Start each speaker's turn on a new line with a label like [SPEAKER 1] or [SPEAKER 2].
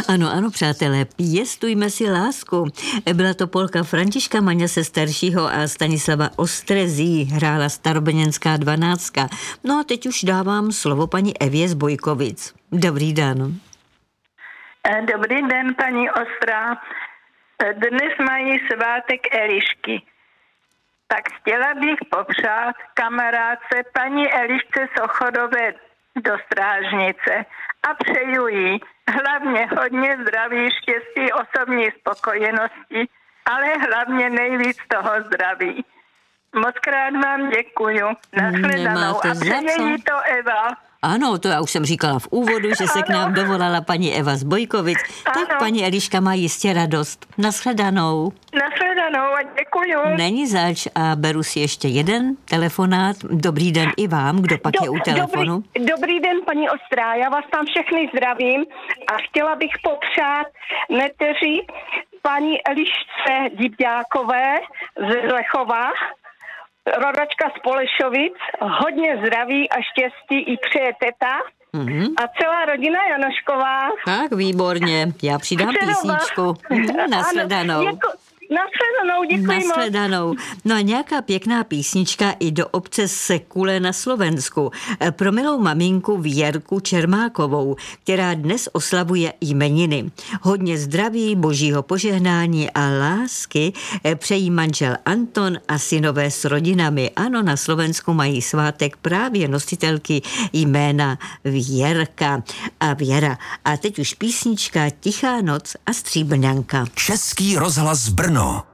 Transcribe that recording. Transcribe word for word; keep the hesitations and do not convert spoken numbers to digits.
[SPEAKER 1] Ano, ano, přátelé, pěstujme si lásku. Byla to Polka Františka Maňase staršího a Stanislava Ostrezí, hrála Starobrněnská dvanáctka. No a teď už dávám slovo paní Evě z Bojkovic. Dobrý den.
[SPEAKER 2] Dobrý den, paní Ostrá. Dnes mají svátek Elišky. Tak chtěla bych popřát kamarádce paní Elišce Sochodové do Strážnice a přeju jí hlavně hodně zdraví, štěstí, osobní spokojenosti, ale hlavně nejvíc toho zdraví. Mockrát vám děkuju. Nashledanou. A přeje jí to Eva.
[SPEAKER 1] Ano, to já už jsem říkala v úvodu, že se ano. k nám dovolala paní Eva z Bojkovic. Ano. Tak paní Eliška má jistě radost. Nashledanou.
[SPEAKER 2] Nashledanou a děkuju.
[SPEAKER 1] Není zač a beru si ještě jeden telefonát. Dobrý den i vám, kdo pak Do, je u telefonu.
[SPEAKER 3] Dobrý, dobrý den, paní Ostrá, já vás tam všechny zdravím a chtěla bych popřát neteři paní Elišce Dibďákové z Lechova, rodačka z Polešovic, hodně zdraví a štěstí i přeje teta mm-hmm. a celá rodina Janošková.
[SPEAKER 1] Tak, výborně, já přidám Přerova. písničku. Nashledanou.
[SPEAKER 3] Ano, děku, nashledanou, děkuji
[SPEAKER 1] Nashledanou. No a nějaká pěkná písnička i do obce Sekule na Slovensku. Pro milou maminku Věrku Čermákovou, která dnes oslavuje jmeniny. Hodně zdraví, božího požehnání a lásky přejí manžel Anton a synové s rodinami. Ano, na Slovensku mají svátek právě nositelky jména Věrka a Věra. A teď už písnička Tichá noc a Stříbrňanka.
[SPEAKER 4] Český rozhlas Brno.